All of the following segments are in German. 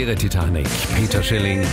Atmosphäre Titanic, Peter Schilling.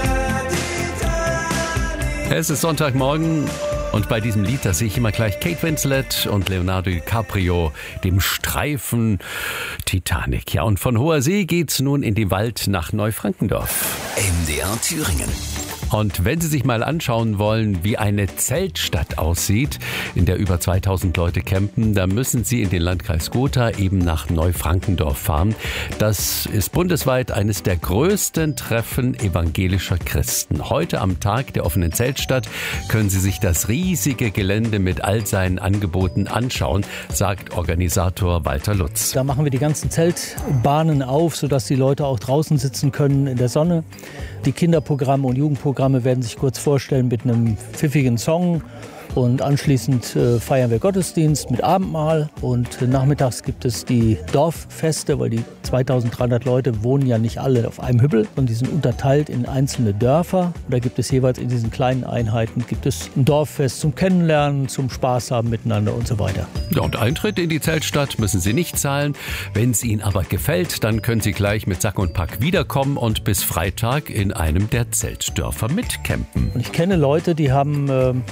Es ist Sonntagmorgen und bei diesem Lied, da sehe ich immer gleich Kate Winslet und Leonardo DiCaprio, dem Streifen Titanic. Ja, und von Hoher See geht's nun in den Wald nach Neufrankendorf. MDR Thüringen. Und wenn Sie sich mal anschauen wollen, wie eine Zeltstadt aussieht, in der über 2000 Leute campen, dann müssen Sie in den Landkreis Gotha eben nach Neufrankendorf fahren. Das ist bundesweit eines der größten Treffen evangelischer Christen. Heute am Tag der offenen Zeltstadt können Sie sich das riesige Gelände mit all seinen Angeboten anschauen, sagt Organisator Walter Lutz. Da machen wir die ganzen Zeltbahnen auf, sodass die Leute auch draußen sitzen können in der Sonne. Die Kinderprogramme und Jugendprogramme werden sich kurz vorstellen mit einem pfiffigen Song. Und anschließend feiern wir Gottesdienst mit Abendmahl. Und nachmittags gibt es die Dorffeste, weil die 2300 Leute wohnen ja nicht alle auf einem Hügel, sondern die sind unterteilt in einzelne Dörfer. Und da gibt es jeweils in diesen kleinen Einheiten gibt es ein Dorffest zum Kennenlernen, zum Spaß haben miteinander und so weiter. Ja, und Eintritt in die Zeltstadt müssen Sie nicht zahlen. Wenn es Ihnen aber gefällt, dann können Sie gleich mit Sack und Pack wiederkommen und bis Freitag in einem der Zeltdörfer mitcampen. Und ich kenne Leute, die haben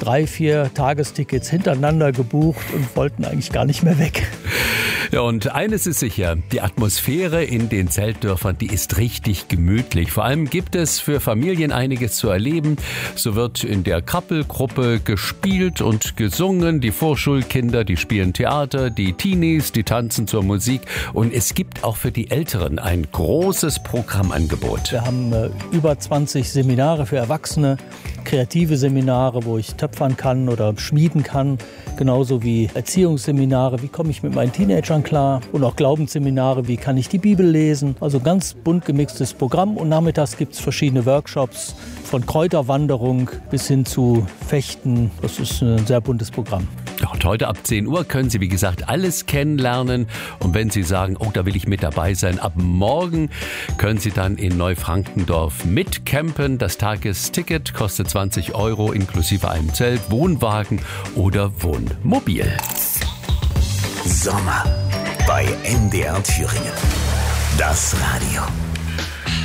3-4 Tagestickets hintereinander gebucht und wollten eigentlich gar nicht mehr weg. Ja, und eines ist sicher, die Atmosphäre in den Zeltdörfern, die ist richtig gemütlich. Vor allem gibt es für Familien einiges zu erleben. So wird in der Krabbelgruppe gespielt und gesungen. Die Vorschulkinder, die spielen Theater, die Teenies, die tanzen zur Musik. Und es gibt auch für die Älteren ein großes Programmangebot. Wir haben über 20 Seminare für Erwachsene, kreative Seminare, wo ich töpfern kann oder schmieden kann. Genauso wie Erziehungsseminare, wie komme ich mit meinen Teenagern klar, und auch Glaubensseminare, wie kann ich die Bibel lesen. Also ganz bunt gemixtes Programm, und nachmittags gibt es verschiedene Workshops von Kräuterwanderung bis hin zu Fechten. Das ist ein sehr buntes Programm. Und heute ab 10 Uhr können Sie, wie gesagt, alles kennenlernen. Und wenn Sie sagen, oh, da will ich mit dabei sein, ab morgen können Sie dann in Neufrankendorf mitcampen. Das Tagesticket kostet 20 € inklusive einem Zelt, Wohnwagen oder Wohnmobil. Sommer bei MDR Thüringen. Das Radio.